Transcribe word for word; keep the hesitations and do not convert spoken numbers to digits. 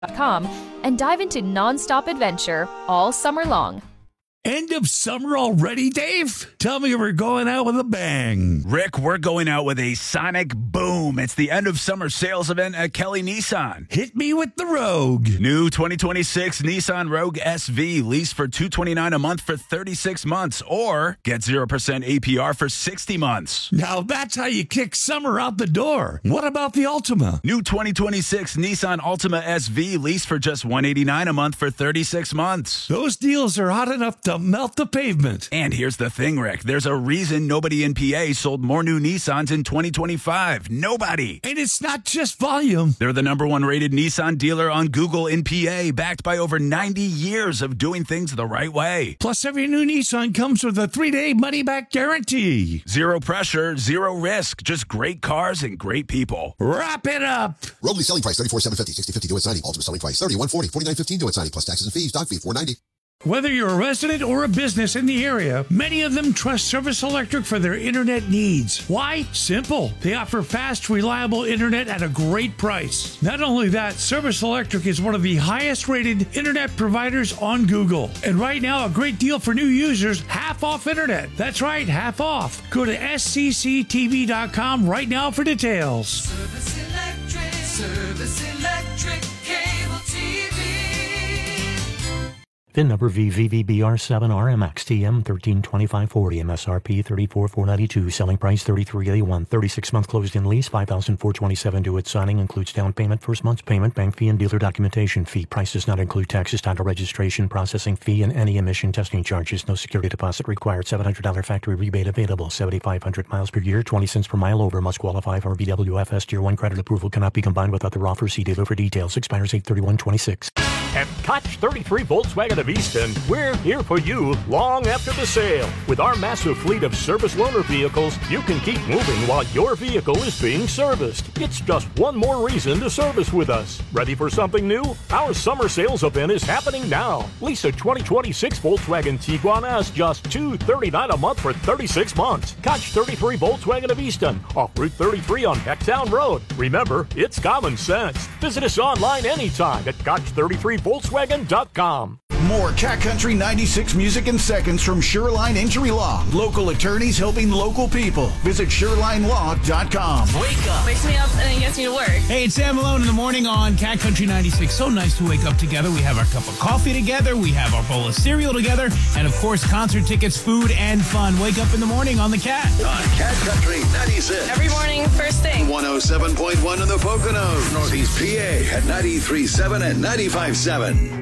dot com and dive into nonstop adventure all summer long. End of summer already, Dave? Tell me we're going out with a bang. Rick, we're going out with a sonic boom. It's the end of summer sales event at Kelly Nissan. Hit me with the Rogue. New twenty twenty-six Nissan Rogue S V lease for two hundred twenty-nine dollars a month for thirty-six months, or get zero percent A P R for sixty months. Now that's how you kick summer out the door. What about the Altima? New twenty twenty-six Nissan Altima S V lease for just one hundred eighty-nine dollars a month for thirty-six months. Those deals are hot enough to melt the pavement. And here's the thing, Rick. There's a reason nobody in P A sold more new Nissans in twenty twenty-five. Nobody. And it's not just volume. They're the number one rated Nissan dealer on Google in P A, backed by over ninety years of doing things the right way. Plus, every new Nissan comes with a three-day money-back guarantee. Zero pressure, zero risk. Just great cars and great people. Wrap it up. Rogue lease selling price thirty-four thousand seven hundred fifty dollars, sixty fifty due at signing. Ultimate selling price thirty-one forty, forty-nine fifteen due at signing plus taxes and fees. Doc fee four ninety. Whether you're a resident or a business in the area, many of them trust Service Electric for their internet needs. Why? Simple. They offer fast, reliable internet at a great price. Not only that, Service Electric is one of the highest rated internet providers on Google. And right now, a great deal for new users, half off internet. That's right, half off. Go to S C C T V dot com right now for details. Service Electric, Service Electric, cable T V. V I N number V V V B R seven R M X T M thirteen twenty-five forty, M S R P thirty-four thousand four hundred ninety-two, selling price thirty-three thousand eighty-one, thirty-six month closed in lease five thousand four hundred twenty-seven due at signing, includes down payment, first month's payment, bank fee, and dealer documentation fee. Price does not include taxes, title registration, processing fee, and any emission testing charges. No security deposit required. seven hundred dollars factory rebate available. seventy-five hundred miles per year, twenty cents per mile over. Must qualify for B W F S Tier one credit approval. Cannot be combined with other offers. See dealer for details. Expires eight thirty-one twenty-six. At Koch thirty-three Volkswagen of Easton, we're here for you long after the sale. With our massive fleet of service loaner vehicles, you can keep moving while your vehicle is being serviced. It's just one more reason to service with us. Ready for something new? Our summer sales event is happening now. Lease a twenty twenty-six Volkswagen Tiguan S just two hundred thirty-nine dollars a month for thirty-six months. Koch thirty-three Volkswagen of Easton, off Route thirty-three on Hecktown Road. Remember, it's common sense. Visit us online anytime at Koch thirty-three Volkswagen dot com. More Cat Country ninety-six music in seconds from Shoreline Injury Law. Local attorneys helping local people. Visit shoreline law dot com. Wake up. Wakes me up and then gets me to work. Hey, it's Sam Malone in the morning on Cat Country ninety-six. So nice to wake up together. We have our cup of coffee together. We have our bowl of cereal together. And, of course, concert tickets, food, and fun. Wake up in the morning on the Cat. On Cat Country ninety-six. Every morning, first thing. one oh seven point one in the Poconos. Northeast P A at ninety-three point seven and ninety-five point seven.